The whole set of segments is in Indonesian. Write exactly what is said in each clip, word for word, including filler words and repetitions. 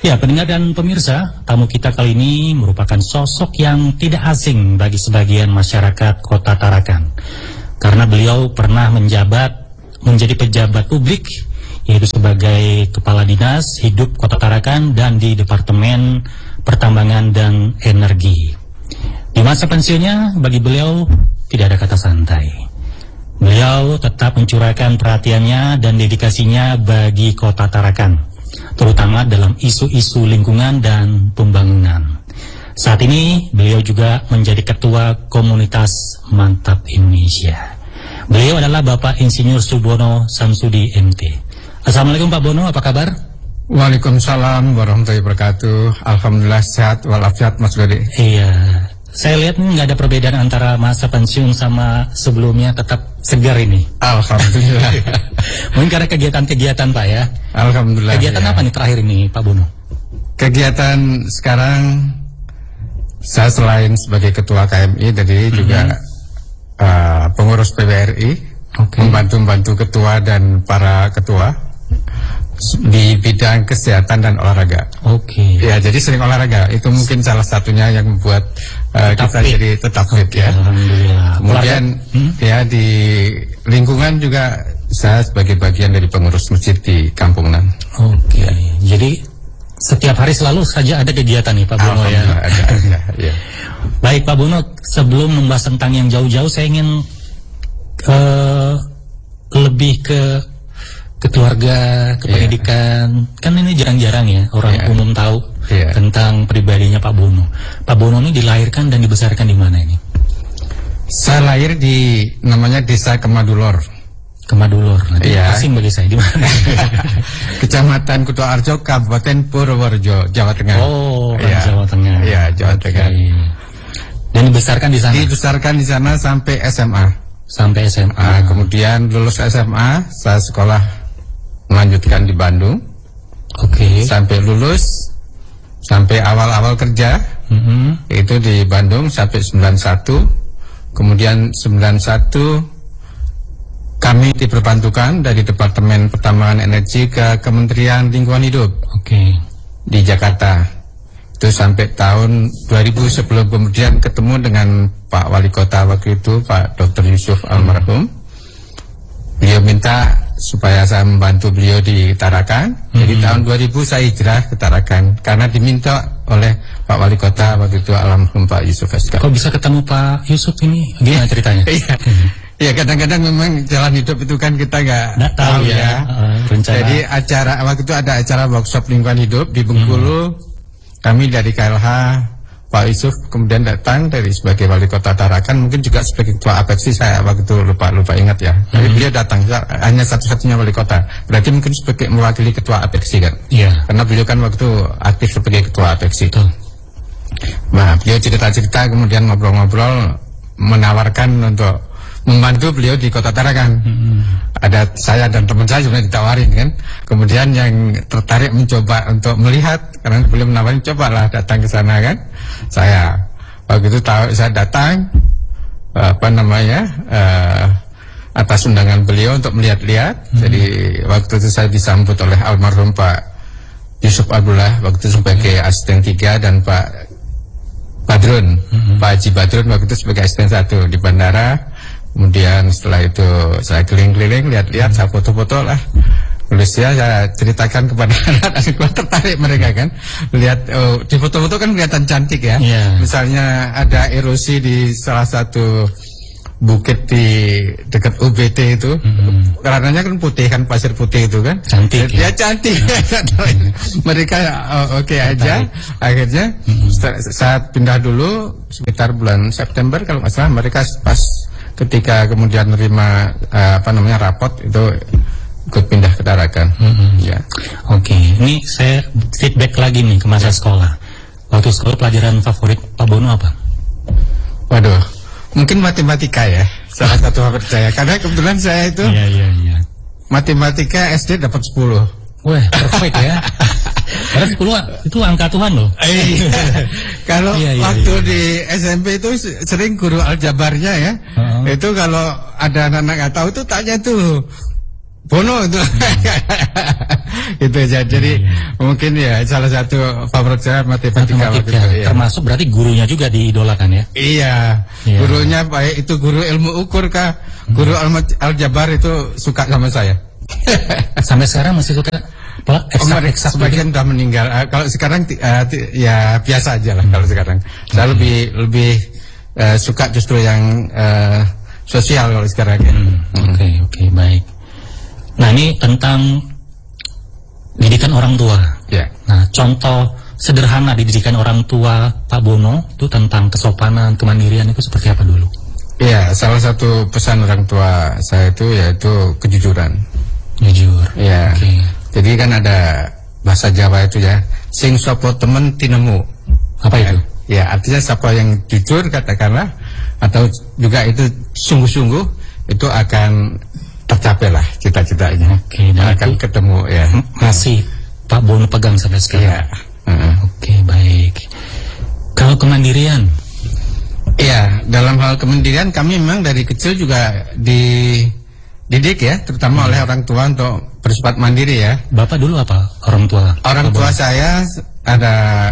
Ya, pendengar dan pemirsa, tamu kita kali ini merupakan sosok yang tidak asing bagi sebagian masyarakat Kota Tarakan. Karena beliau pernah menjabat menjadi pejabat publik, yaitu sebagai Kepala Dinas Hidup Kota Tarakan dan di Departemen Pertambangan dan Energi. Di masa pensiunnya, bagi beliau tidak ada kata santai. Beliau tetap mencurahkan perhatiannya dan dedikasinya bagi Kota Tarakan, terutama dalam isu-isu lingkungan dan pembangunan. Saat ini beliau juga menjadi ketua komunitas Mantap Indonesia. Beliau adalah Bapak Insinyur Subono Samsudi M T. Assalamualaikum Pak Bono, apa kabar? Waalaikumsalam warahmatullahi wabarakatuh. Alhamdulillah sehat walafiat Mas Gede. Iya, saya lihat nggak ada perbedaan antara masa pensiun sama sebelumnya, tetap segar ini. Alhamdulillah. Mungkin karena kegiatan-kegiatan Pak ya. Alhamdulillah. Kegiatan ya. Apa nih terakhir ini Pak Bono? Kegiatan sekarang saya selain sebagai ketua K M I tadi mm-hmm. juga uh, pengurus P W R I, okay. membantu-bantu ketua dan para ketua di bidang kesehatan dan olahraga. Oke. Okay. Ya, jadi sering olahraga. Itu mungkin salah satunya yang membuat uh, kita fit. Jadi tetap fit okay, ya. Alhamdulillah. Kemudian hmm? ya di lingkungan juga saya sebagai bagian dari pengurus masjid di Kampungan. Oke. Okay. Jadi setiap hari selalu saja ada kegiatan nih Pak Bono ya. Ada, ada, ya. Baik Pak Bono, sebelum membahas tentang yang jauh-jauh, saya ingin uh, lebih ke ke keluarga, ke pendidikan. Yeah. Kan ini jarang-jarang ya orang yeah. umum tahu yeah. tentang pribadinya Pak Bono. Pak Bono ini dilahirkan dan dibesarkan di mana ini? Saya lahir di namanya Desa Kemadulor. Kemadulor. Nanti yeah. asing bagi saya, di mana? Kecamatan Kutoarjo, Kabupaten Purworejo, Jawa Tengah. Oh, yeah. Jawa Tengah. Iya, yeah, Jawa okay. Tengah. Dan dibesarkan di sana. Dibesarkan di sana sampai S M A. Sampai S M A. Nah, kemudian lulus S M A, saya sekolah melanjutkan di Bandung. Oke. Okay. Sampai lulus, sampai awal-awal kerja, mm-hmm. itu di Bandung sampai sembilan puluh satu. Kemudian sembilan puluh satu kami diperbantukan dari Departemen Pertambangan Energi ke Kementerian Lingkungan Hidup. Oke. Okay. Di Jakarta. Itu sampai tahun dua ribu sebelum kemudian ketemu dengan Pak Wali Kota waktu itu, Pak Doktor Yusuf almarhum. Beliau minta supaya saya membantu beliau di Tarakan. Mm-hmm. Jadi tahun dua ribu saya hijrah ke Tarakan karena diminta oleh Pak Wali Kota waktu itu almarhum Pak Yusuf S K. Kok bisa ketemu Pak Yusuf ini? Gimana ceritanya? Iya. Ya kadang-kadang memang jalan hidup itu kan kita nggak tahu, tahu ya. Uh, Jadi acara waktu itu ada acara workshop lingkungan hidup di Bengkulu. Hmm. Kami dari K L H, Pak Yusuf kemudian datang dari sebagai wali kota Tarakan, mungkin juga sebagai ketua APEXI, saya waktu itu lupa lupa ingat ya. Jadi hmm. beliau datang hanya satu-satunya wali kota. Berarti mungkin sebagai mewakili ketua APEXI kan? Iya. Yeah. Karena beliau kan waktu aktif sebagai ketua APEXI. Itu. Nah, beliau cerita-cerita kemudian ngobrol-ngobrol menawarkan untuk membantu beliau di Kota Tarakan. Hmm. Ada saya dan teman saya juga ditawarin kan. Kemudian yang tertarik mencoba untuk melihat, karena beliau menawarin, cobalah datang ke sana kan. Saya waktu itu tahu, saya datang apa namanya uh, atas undangan beliau untuk melihat-lihat. Hmm. Jadi waktu itu saya disambut oleh almarhum Pak Yusuf Abdullah waktu itu sebagai hmm. asisten tiga dan Pak Badrun, hmm. Pak Haji Badrun waktu itu sebagai asisten satu di bandara. Kemudian setelah itu saya keliling-keliling, lihat-lihat, saya foto-foto lah. Terus ya saya ceritakan kepada anak-anak, tertarik mereka kan. Lihat oh, di foto-foto kan kelihatan cantik ya. Yeah. Misalnya ada erosi di salah satu bukit di dekat U B T itu. Mm-hmm. Karenanya kan putih kan, pasir putih itu kan. Cantik. Ya, ya cantik. Mereka oh, oke okay aja. Akhirnya mm-hmm. saat pindah dulu sekitar bulan September kalau nggak salah, mereka pas ketika kemudian menerima uh, apa namanya rapot itu ikut pindah ke Tarakan. Mm-hmm. Ya. Oke, okay. Ini saya feedback lagi nih ke masa sekolah. Waktu sekolah pelajaran favorit Pak Bono apa? Waduh, mungkin matematika ya. Salah satu favorit saya. Karena kebetulan saya itu yeah, yeah, yeah. matematika S D dapat sepuluh. Wah, perfect ya. Karena sepuluh itu angka Tuhan loh. Kalau iya, iya, waktu iya. di S M P itu sering guru aljabarnya ya. Uh-huh. Itu kalau ada anak-anak nggak tahu tuh tanya tuh Bono itu. Itu aja. Jadi hmm. mungkin ya salah satu favorit saya matematika. Matematika. Itu, ya. Termasuk berarti gurunya juga diidolakan ya? Iya. Ya. Gurunya baik itu guru ilmu ukur kah, guru hmm. aljabar itu suka sama saya. Sampai sekarang masih suka? Eksak, eksak sebagian sudah meninggal. Uh, kalau sekarang uh, ya biasa aja lah. Hmm. Kalau sekarang saya okay. lebih lebih uh, suka justru yang uh, sosial kalau sekarang. Oke hmm. oke okay, okay, baik. Nah ini tentang didikan orang tua. Ya. Nah contoh sederhana didikan orang tua Pak Bono itu tentang kesopanan, kemandirian itu seperti apa dulu? Iya, salah satu pesan orang tua saya itu yaitu kejujuran. Jujur. Iya. Okay. Jadi kan ada bahasa Jawa itu ya, sing sopo temen tinemu. Apa ya, itu? Ya artinya siapa yang jujur katakanlah, atau juga itu sungguh-sungguh itu akan tercapai lah cita-citanya. Oke, dan akan itu ketemu ya. Masih Pak Bono pegang sampai sekarang. Ya. Uh-uh. Oke, baik. Kalau kemandirian? Iya, dalam hal kemandirian kami memang dari kecil juga dididik ya, terutama hmm. oleh orang tua untuk bersifat mandiri ya. Bapak dulu apa orang tua? Orang tua saya ada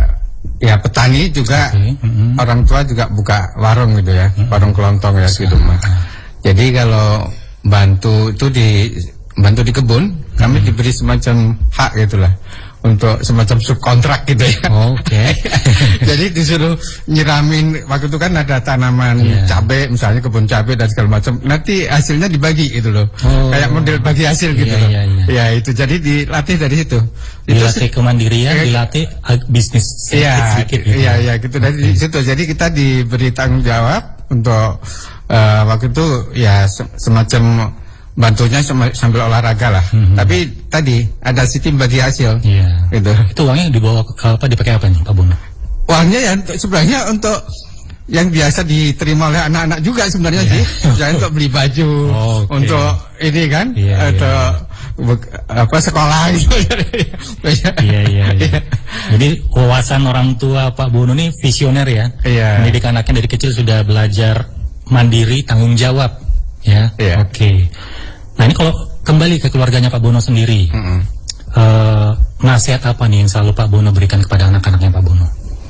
ya petani juga, okay. mm-hmm. orang tua juga buka warung gitu ya, mm-hmm. warung kelontong ya gitu mah. Jadi kalau bantu itu di bantu di kebun, hmm. kami diberi semacam hak gitulah untuk semacam subkontrak gitu ya. Oh, oke. Okay. Jadi disuruh nyiramin waktu itu kan ada tanaman yeah. cabai misalnya kebun cabai dan segala macam. Nanti hasilnya dibagi gitu loh. Oh. Kayak model bagi hasil gitu yeah, loh. Yeah, yeah. Ya itu jadi dilatih dari situ. Dilatih kemandirian, eh, dilatih bisnis sedikit-sedikit. Iya, iya, iya gitu dari okay. situ. Jadi kita diberi tanggung jawab untuk uh, waktu itu ya semacam bantunya sambil olahraga lah. Mm-hmm. Tapi tadi ada sistem bagi hasil. Iya. Gitu. Itu uangnya dibawa ke apa, dipakai apa nih Pak Bono? Uangnya ya sebenarnya untuk yang biasa diterima oleh anak-anak juga sebenarnya yeah. sih. Misalnya untuk beli baju, oh, okay. untuk ini kan, yeah, atau yeah. apa sekolah gitu. Iya iya iya. Jadi wawasan orang tua Pak Bono ini visioner ya. Iya. Mendidik anaknya dari kecil sudah belajar mandiri, tanggung jawab. Ya. Iya. Oke. Okay. Nah ini kalau kembali ke keluarganya Pak Bono sendiri, mm-hmm. uh, nasihat apa nih yang selalu Pak Bono berikan kepada anak-anaknya Pak Bono?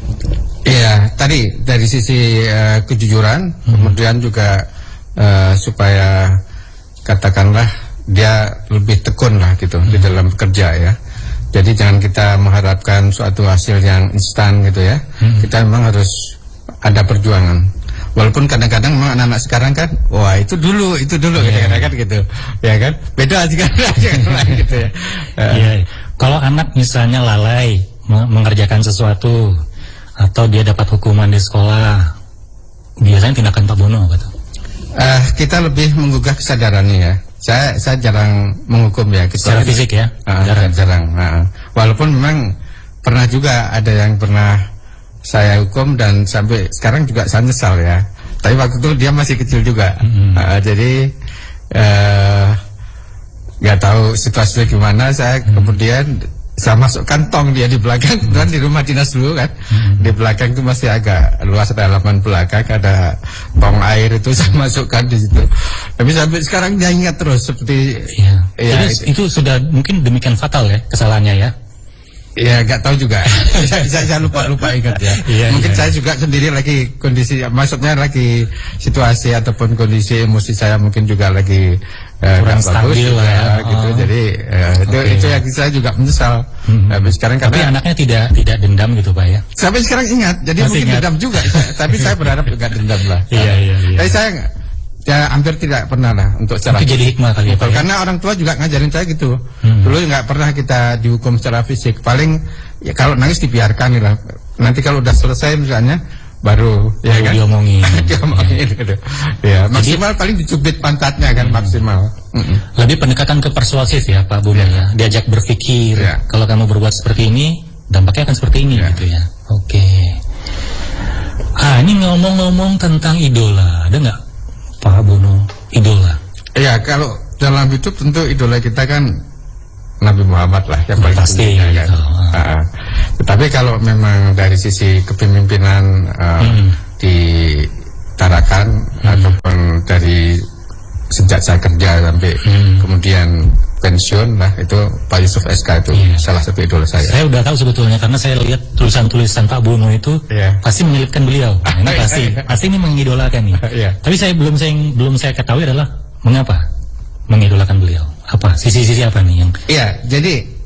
Iya, tadi dari sisi uh, kejujuran, mm-hmm. kemudian juga uh, supaya katakanlah dia lebih tekun lah gitu mm-hmm. di dalam bekerja ya. Jadi jangan kita mengharapkan suatu hasil yang instan gitu ya. Mm-hmm. Kita memang harus ada perjuangan. Walaupun kadang-kadang memang anak-anak sekarang kan, wah itu dulu, itu dulu yeah. kadang-kadang gitu, ya kan? Beda sekarang gitu ya. Yeah. Kalau anak misalnya lalai mengerjakan sesuatu atau dia dapat hukuman di sekolah, biasanya tindakan Pak Bono apa tuh? Uh, kita lebih menggugah kesadarannya ya. Saya saya jarang menghukum ya. Secara fisik ya? Uh, jarang. jarang. Uh, walaupun memang pernah juga ada yang pernah saya hukum dan sampai sekarang juga saya nyesal ya. Tapi waktu itu dia masih kecil juga, mm-hmm. uh, jadi nggak uh, tahu situasinya gimana. Saya mm-hmm. kemudian saya masukkan tong dia di belakang, mm-hmm. dan di rumah dinas dulu kan, mm-hmm. di belakang itu masih agak luas, ada halaman belakang, ada tong air itu saya masukkan di situ. Tapi sampai sekarang dia ingat terus seperti. Yeah. Ya, jadi itu, itu sudah mungkin demikian fatal ya kesalahannya ya. Ya nggak tahu juga. saya, saya lupa lupa ingat ya. Iya, mungkin iya. saya juga sendiri lagi kondisi, maksudnya lagi situasi ataupun kondisi emosi saya mungkin juga lagi uh, kurang stabil lah ya. Gitu. Oh. Jadi uh, itu okay. itu yang saya juga menyesal. Mm-hmm. Tapi sekarang tapi karena anaknya tidak tidak dendam gitu Pak ya. Sampai sekarang ingat. Jadi masih mungkin ingat. Dendam juga. Tapi saya berharap juga dendam lah. Iya iya iya. Tapi saya ya hampir tidak pernah lah untuk secara tapi jadi hikmah kali ya, Pak, karena ya? Orang tua juga ngajarin saya gitu. Hmm. Dulu nggak pernah kita dihukum secara fisik. Paling ya kalau nangis dibiarkan lah. Nanti kalau udah selesai misalnya baru, baru ya kan diomongin. diomongin gitu. Ya, maksimal jadi, paling dicubit pantatnya kan hmm. maksimal. Mm-mm. Lebih pendekatan ke persuasif ya Pak Bono ya. ya. Diajak berpikir. Ya. Kalau kamu berbuat seperti ini, dampaknya akan seperti ini ya. Gitu ya. Oke. Okay. Ah, ini ngomong-ngomong tentang idola, ada nggak Pak Bono idola? Ya kalau dalam hidup tentu idola kita kan Nabi Muhammad lah yang paling pasti ya, kan. Uh, tetapi kalau memang dari sisi kepemimpinan uh, hmm. di Tarakan hmm. ataupun dari sejak saya kerja sampai hmm. kemudian pensiun lah, itu Pak Yusuf S K itu yeah. salah satu idola saya. Saya udah tahu sebetulnya karena saya lihat tulisan-tulisan Pak Bono itu yeah. pasti menyelipkan beliau. Nah, ini pasti pasti ini mengidolakan nih. Yeah. Tapi saya belum saya belum saya ketahui adalah mengapa mengidolakan beliau. Apa sisi-sisi apa nih yang? Iya, yeah, jadi